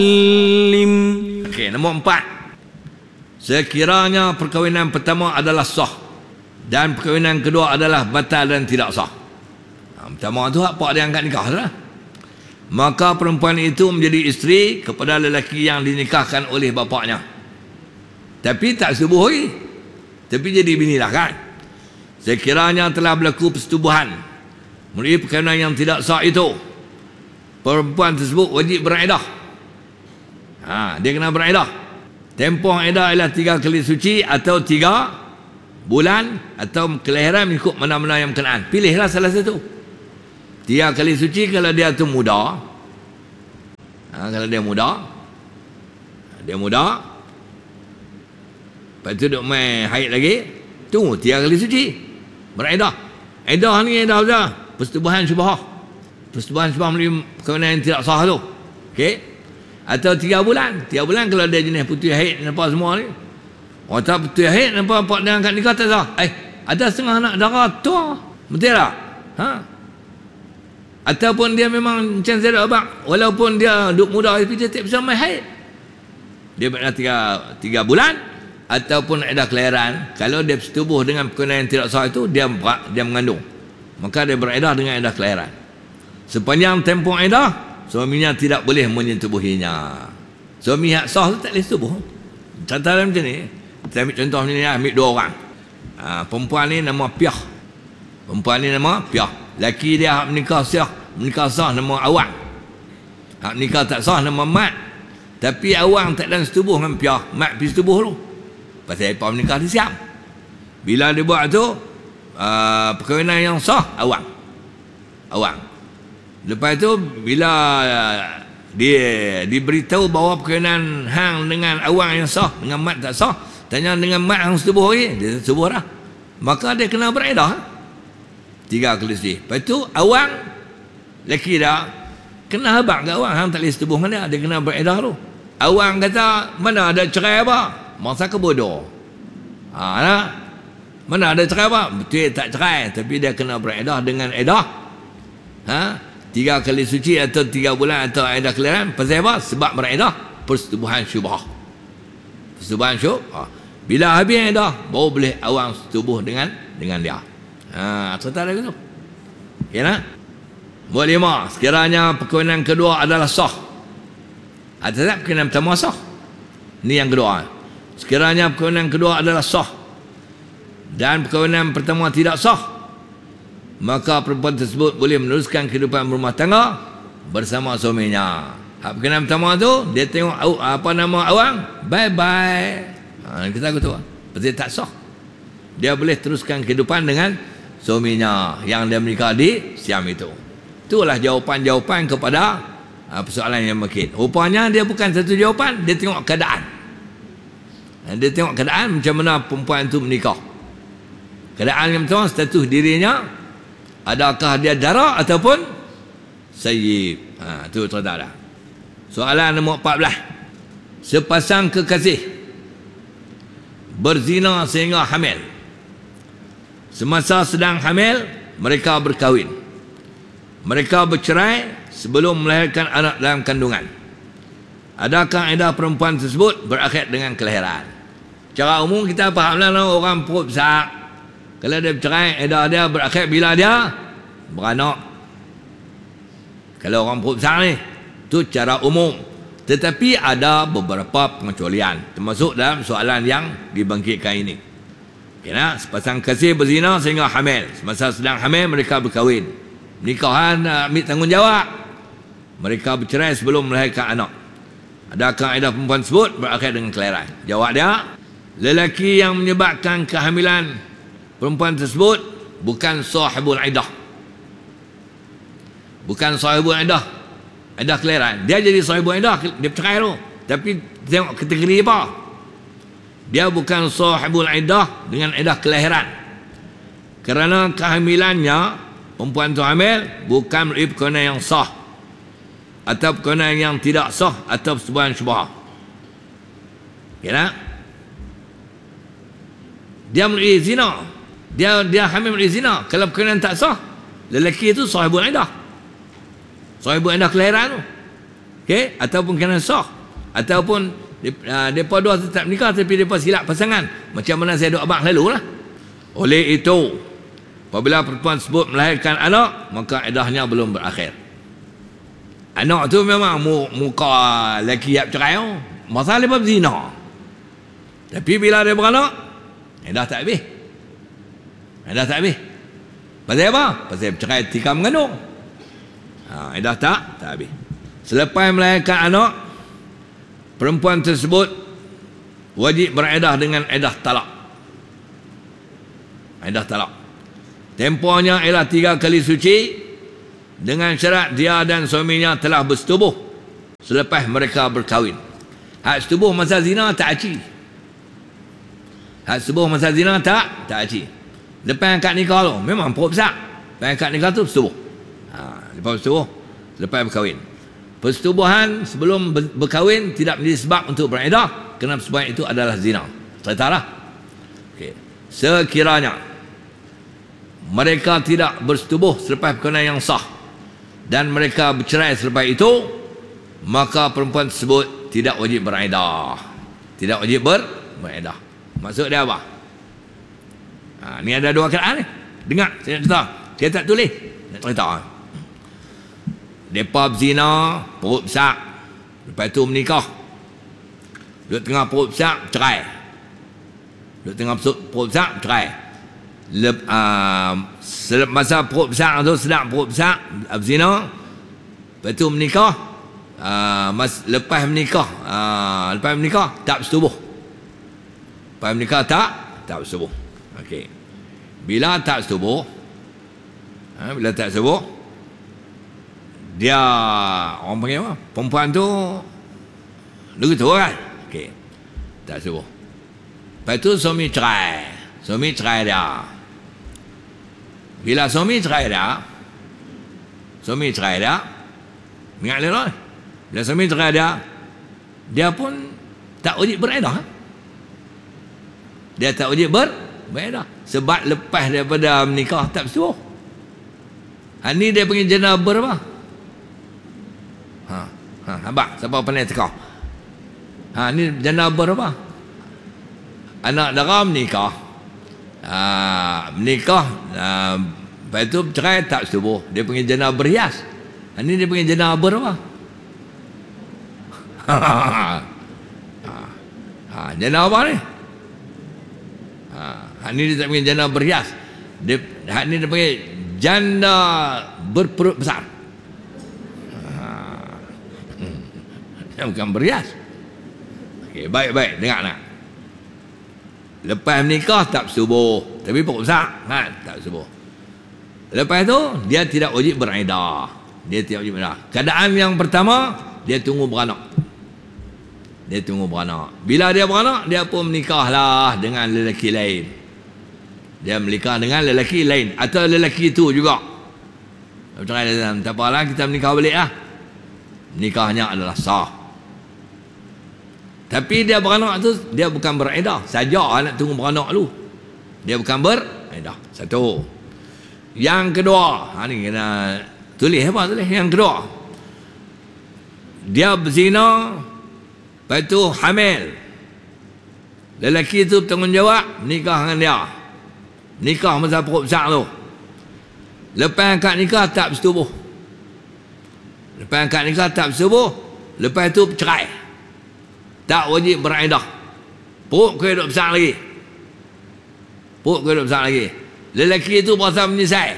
lim. Okey, nombor 4. Sekiranya perkahwinan pertama adalah sah dan perkahwinan kedua adalah batal dan tidak sah. Pertama tu hak pak dia angkat nikah lah. Maka perempuan itu menjadi isteri kepada lelaki yang dinikahkan oleh bapaknya. Tapi tak setubuh lagi. Tapi jadi binilah kan. Sekiranya telah berlaku persetubuhan melalui perkahwinan yang tidak sah itu, perempuan tersebut wajib beriddah. Dia kena beriddah. Tempoh iddah ialah 3 kali suci atau 3 bulan atau kelahiran mengikut mana-mana yang berkenaan. Pilihlah salah satu. 3 kali suci kalau dia tu muda. Kalau dia muda, lepas tu duk main haid lagi, tunggu 3 kali suci, beriddah. Iddah ni iddah apa? Persetubuhan syubhah. Persetubuhan syubhah melalui perkahwinan yang tidak sah tu. Okey? Atau 3 bulan. 3 bulan kalau dia jenis putih haid nampak semua ni. Orang tak putih haid nampak pak dia angkat nikah tak sah. Ada setengah anak darah tua. Betul tak? Ataupun dia memang macam saya dah abang, walaupun dia duk muda tapi dia tak bisa main haid. Dia berada 3 bulan ataupun ada kelahiran. Kalau dia bersetubuh dengan perkahwinan yang tidak sah itu, dia mengandung. Maka dia beriddah dengan iddah kelahiran. Sepanjang tempoh iddah, suaminya tidak boleh menyetubuhinya. Suami yang sah tu tak boleh setubuh. Contohnya macam ni. Kita ambil contoh macam ni, ambil 2 orang. Perempuan ni nama Piah. Perempuan ni nama Piah. Laki dia hak menikah sah nama Awang. Hak menikah tak sah nama Mat. Tapi Awang tak dan setubuh dengan Piah. Mat pergi setubuh tu. Pasal mereka menikah di Siam. Bila dia buat tu, perkahwinan yang sah Awang. Lepas tu bila dia diberitahu bahawa perkahwinan hang dengan Awang yang sah, dengan Mat tak sah, tanya dengan Mat hang setubuh lagi, dia setubuh dah. Maka dia kena beriddah 3 kali suci. Lepas tu Awang lelaki dah kena habaq kat Awang, hang tak boleh setubuh dengan dia kena beriddah tu. Awang kata, mana ada cerai apa? Masa ke bodoh. Mana ada cerai apa? Betul tak cerai, tapi dia kena beriddah dengan iddah 3 kali suci atau 3 bulan atau iddah kelahiran. Pasal apa? Sebab beriddah persetubuhan syubhah. Persetubuhan syubhah. Bila habis iddah, baru boleh Awang setubuh dengan dia. Cerita lagi tu. Okay nak? Buat 5. Sekiranya perkahwinan kedua adalah sah. Atau tak perkahwinan pertama sah. Ni yang kedua. Sekiranya perkahwinan kedua adalah sah dan perkahwinan pertama tidak sah, maka perempuan tersebut boleh meneruskan kehidupan berumah tangga bersama suaminya. Hak perkahwinan pertama tu, dia tengok apa nama Awang, bye-bye. Kita tahu tu. Betul tak sah. Dia boleh teruskan kehidupan dengan suaminya yang dia menikah di Siam itu. Itulah jawapan-jawapan kepada persoalan yang mungkin. Rupanya dia bukan satu jawapan, dia tengok keadaan. Dia tengok keadaan macam mana perempuan itu menikah. Keadaan yang pertama, status dirinya, adakah dia dara ataupun sayyib. Itu cerita dah. Soalan nombor 14. Sepasang kekasih berzina sehingga hamil. Semasa sedang hamil, mereka berkahwin. Mereka bercerai sebelum melahirkan anak dalam kandungan. Adakah iddah perempuan tersebut berakhir dengan kelahiran? Secara umum kita fahamlah orang perut besar, kalau dia bercerai, iddah dia berakhir bila dia beranak. Kalau orang perut besar ni, itu secara umum. Tetapi ada beberapa pengecualian, termasuk dalam soalan yang dibangkitkan ini. Kena sepasang kasih berzina sehingga hamil. Semasa sedang hamil mereka berkahwin. Nikahan ambil tanggungjawab. Mereka bercerai sebelum melahirkan anak. Adakah iddah perempuan tersebut berakhir dengan kelahiran? Jawab dia, lelaki yang menyebabkan kehamilan perempuan tersebut bukan sahibul iddah. Bukan sahibul iddah. Iddah kelahiran. Dia jadi sahibul iddah, dia bercerai tu. Tapi tengok kategori apa? Dia bukan sahibul iddah dengan iddah kelahiran. Kerana kehamilannya, perempuan itu hamil bukan melalui perkahwinan yang sah atau perkahwinan yang tidak sah atau persetubuhan syubhah. Kena? Dia melalui zina. Dia hamil melalui zina. Kalau perkahwinan tak sah, lelaki itu sahibul iddah. Sahibul iddah kelahiran tu. Okey, ataupun kerana sah, ataupun mereka dua tetap nikah tapi mereka silap pasangan. Macam mana saya duk abang selalu lah. Oleh itu, apabila perempuan tersebut melahirkan anak, maka iddahnya belum berakhir. Anak tu memang muka lelaki yang cerai, masalah dia berzina. Tapi bila dia beranak, iddah tak habis. Iddah tak habis. Pasal apa? Pasal bercerai ketika mengandung. Iddah tak habis. Selepas melahirkan anak, perempuan tersebut wajib beriddah dengan iddah talak. Iddah talak. Tempohnya ialah 3 kali suci dengan syarat dia dan suaminya telah bersetubuh selepas mereka berkahwin. Hak setubuh masa zina tak aci. Hak setubuh masa zina tak aci. Lepas akad nikah tu memang perut besar. Lepas akad nikah tu setubuh. Lepas setubuh, lepas berkahwin. Persetubuhan sebelum berkahwin tidak menjadi sebab untuk beriddah, kerana sebab itu adalah zina. Ceritalah. Okey. Sekiranya mereka tidak bersetubuh selepas perkahwinan yang sah dan mereka bercerai selepas itu, maka perempuan tersebut tidak wajib beriddah. Tidak wajib beriddah. Maksud dia apa? Ni ada 2 keadaan ni. Dengar, saya nak cerita. Saya tak tulis. Nak cerita. Mereka berzina, perut besar. Lepas itu menikah. Duduk tengah perut besar, cerai. Duduk tengah perut besar, cerai. Masa perut besar tu, sedang perut besar, berzina. Lepas itu menikah. Lepas menikah, tak bersetubuh. Lepas menikah tak bersetubuh. Okey. Bila tak bersetubuh, dia orang panggil apa? Perempuan tu begitu kan? Okey. Tak bersetubuh. Lepas tu suami cerai dia. Bila suami cerai dia, ingat dia. Bila suami cerai dia pun tak wajib beriddah. Dia tak wajib beriddah. Sebab lepas daripada menikah tak bersetubuh. Ni dia panggil jana berapa? Abang, siapa pandai teka? Ni jana berapa? Anak dara menikah. Lepas tu cerai tak bersetubuh. Dia panggil jana berhias. Ni dia panggil jana berapa? Jana apa ni? Ni dia tak panggil jana berhias. Ni dia panggil janda berperut besar. Bukan berhias. Okey, baik-baik, dengar nak. Lepas menikah tak bersetubuh, tapi perut besar kan, tak bersetubuh. Lepas tu dia tidak wajib beriddah. Keadaan yang pertama, dia tunggu beranak. Bila dia beranak, dia pun menikahlah dengan lelaki lain. Dia menikah dengan lelaki lain atau lelaki itu juga. Tak apalah, kita menikah balik lah. Nikahnya adalah sah. Tapi dia beranak tu, dia bukan beriddah saja, nak tunggu beranak dulu. Dia bukan beriddah. Satu. Yang kedua, ni kena tulis apa tulis? Yang kedua, dia berzina, lepas tu hamil. Lelaki tu bertanggungjawab nikah dengan dia. Nikah masa perut besar tu. Lepas akad nikah tak bersetubuh. Lepas tu bercerai. Tak wajib beriddah. Perut kau duduk besar lagi. Lelaki itu berasa menyesal.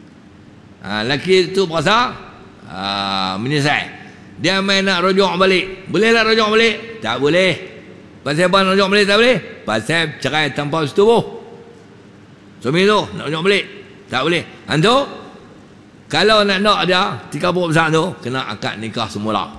Menyesal. Dia main nak rujuk balik. Boleh tak rujuk balik? Tak boleh. Pasal apa nak rujuk balik tak boleh? Pasal cerai tanpa bersetubuh. Suami tu nak rujuk balik. Tak boleh. Antu, kalau nak dia, tika perut besar tu, kena akad nikah semula.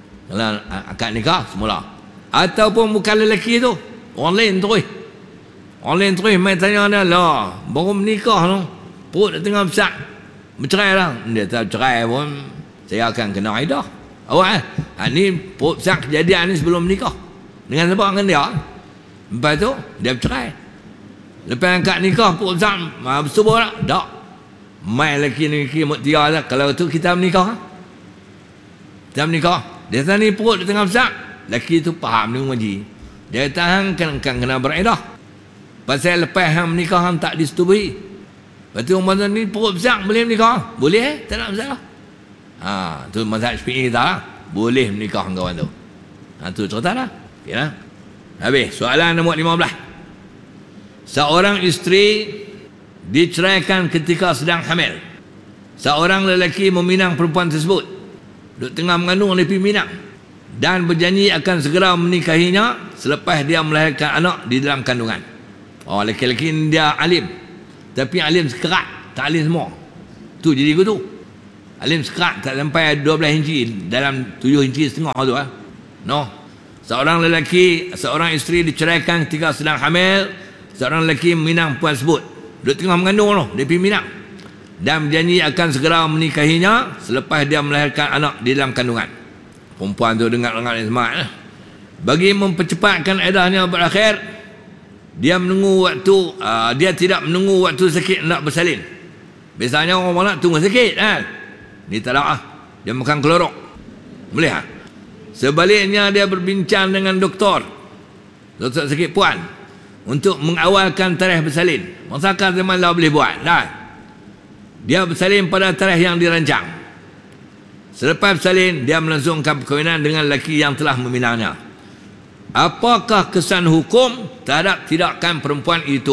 Ataupun bukan lelaki tu, orang lain terus main tanya dia lah, baru menikah tu perut dah tengah besar, bercerai lah. Dia tak cerai pun saya akan kena iddah. Awak ni perut besar kejadian ni sebelum menikah dengan siapa? Dengan dia. Lepas tu dia bercerai. Lepas angkat nikah perut besar bersetubuh tak? Tak. Main lelaki muktia lah. Kalau tu kita menikah, Dia kata ni perut dia tengah besar. Lelaki tu faham dia mengaji. Dia kata hang kan kena beredah. Pasal lepas hang menikah hang tak disetubuhi. Lepas tu orang kata ni perut besar boleh menikah? Boleh, tak nak masalah. Tu mazhab Syafi'i kata lah. Boleh menikah kawan tu. Tu cerita lah. Okay lah. Habis. Soalan nombor 15. Seorang isteri diceraikan ketika sedang hamil. Seorang lelaki meminang perempuan tersebut. Duk tengah mengandung, dia pergi minang. Dan berjanji akan segera menikahinya selepas dia melahirkan anak di dalam kandungan. Lelaki ni dia alim. Tapi alim sekerat. Tak alim semua. Tu jadi gitu. Alim sekerat tak sampai 12 inci. Dalam 7 inci setengah tu lah. No. Seorang isteri diceraikan ketika sedang hamil. Seorang lelaki meminang perempuan tersebut. Duk tengah mengandung tu. Dia pergi minang. Dan berjanji akan segera menikahinya selepas dia melahirkan anak di dalam kandungan. Perempuan tu dengar-dengar ni semangat lah. Bagi mempercepatkan eddahnya berakhir, dia tidak menunggu waktu sakit nak bersalin. Biasanya orang nak tunggu sakit kan. Ni tak ada lah. Dia makan kelorok. Boleh tak? Sebaliknya dia berbincang dengan doktor sakit puan untuk mengawalkan tarikh bersalin. Masakan zaman dah boleh buat dah. Dia bersalin pada tarikh yang dirancang. Selepas bersalin, dia melangsungkan perkahwinan dengan lelaki yang telah meminangnya. Apakah kesan hukum terhadap tindakan perempuan itu?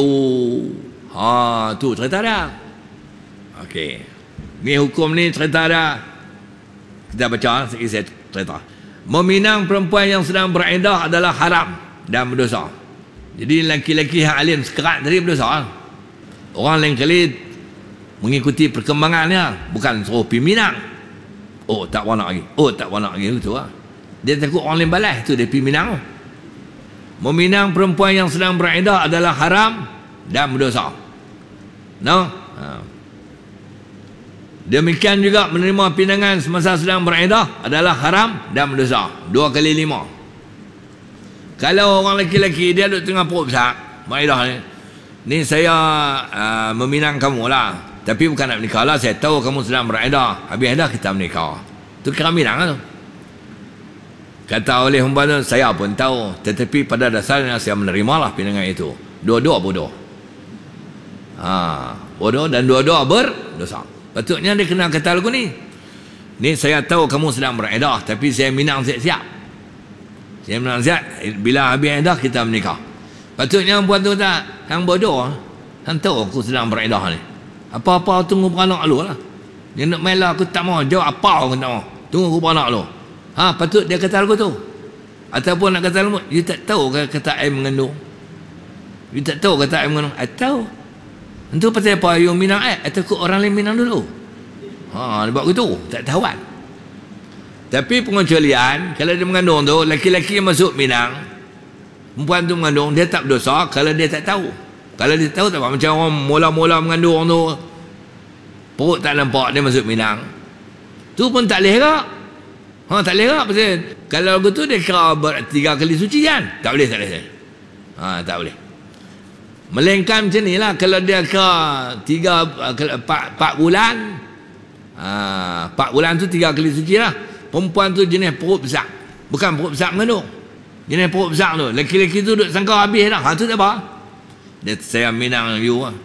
Tu cerita dah. Okey. Ni hukum ni cerita dah. Kita baca sikit saya cerita. Meminang perempuan yang sedang beriddah adalah haram dan berdosa. Jadi lelaki-lelaki yang alim sekerat tadi berdosa. Orang lain kali mengikuti perkembangannya, bukan suruh pergi minang. Tak nak lagi. Tak nak lagi gitu lah. Dia takut orang lain balas tu dia pergi minang. Meminang perempuan yang sedang beriddah adalah haram dan berdosa. Demikian juga menerima pinangan semasa sedang beriddah adalah haram dan berdosa. 2 kali 5. Kalau orang lelaki-lelaki dia duduk tengah perut besar beriddah ni saya meminang kamu lah, tapi bukan nak menikah lah, saya tahu kamu sedang beriddah, habis dah kita menikah. Tu kira minang lah tu. Kata oleh hamba tu, saya pun tahu, tetapi pada dasarnya saya menerimalah pinangan itu. Dua-dua bodoh. Bodoh dan dua-dua berdosa. Patutnya dia kena kata lagu ni. Ni saya tahu kamu sedang beriddah, tapi saya minang siap-siap. Saya minang siap, bila habis iddah kita menikah. Patutnya perempuan tu tak, hang bodoh. Hang tahu aku sedang beriddah ni. Apa-apa tunggu beranak lu lah. Dia nak main lah, aku tak mau. Jawab apa aku tak mau. Tunggu aku beranak lu. Patut dia kata lagu tu. Ataupun nak kata lagu, you tak tahu kata air mengandung. You tak tahu kata air mengandung. I tahu. Itu pasal apa you minang takut orang lain minang dulu. Dia buat gitu. Tak tahu kan. Tapi pengecualian, kalau dia mengandung tu, lelaki-lelaki yang masuk minang, perempuan tu mengandung, dia tak berdosa kalau dia tak tahu. Kalau dia tahu tak apa. Macam orang mula-mula mengandung tu, perut tak nampak, dia masuk minang. Tu pun tak boleh kak. Tak boleh kak. Pasal kalau begitu dia kira 3 kali suci kan. Tak boleh. Tak boleh. Melainkan macam ni lah. Kalau dia kira 4 bulan, 4 bulan tu 3 kali suci lah. Perempuan tu jenis perut besar. Bukan perut besar mengandung. Jenis perut besar tu. Lelaki-lelaki tu duduk sangka habis dah. Tu tak apa. Dia saya minang you lah.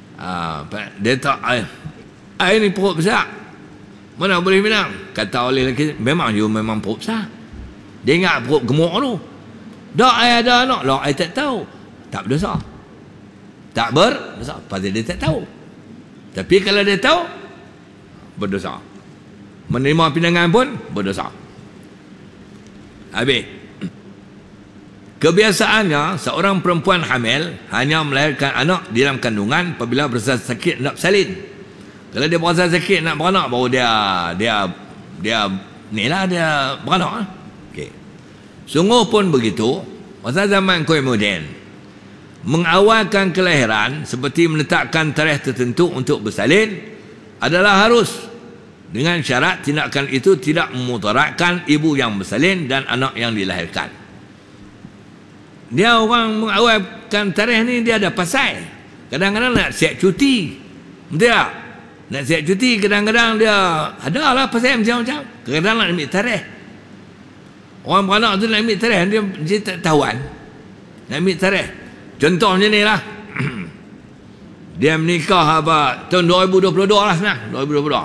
Dia tak ni perut besar. Mana boleh minang? Kata oleh lelaki, memang you memang perut besar. Dia ingat perut gemuk tu. Dah ada anak. Lah I tak tahu. Tak berdosa. Tak berdosa. Pasal dia tak tahu. Tapi kalau dia tahu, berdosa. Menerima pinangan pun berdosa. Habis. Kebiasaannya seorang perempuan hamil hanya melahirkan anak di dalam kandungan apabila berasa sakit nak bersalin. Kalau dia berasa sakit nak beranak, baru dia beranak. Okey. Sungguh pun begitu, masa zaman kemudian mengawalkan kelahiran seperti menetapkan tarikh tertentu untuk bersalin adalah harus, dengan syarat tindakan itu tidak memudaratkan ibu yang bersalin dan anak yang dilahirkan. Dia orang mengawalkan tarikh ni dia ada pasal. Kadang-kadang nak siap cuti. Betul tak? Nak siap cuti kadang-kadang dia ada lah pasal macam-macam. Kadang-kadang nak ambil tarikh. Orang beranak tu nak ambil tarikh, dia tak tahuan. Nak ambil tarikh. Contoh macam ni lah. Dia menikah tahun 2022 lah senang. 2022.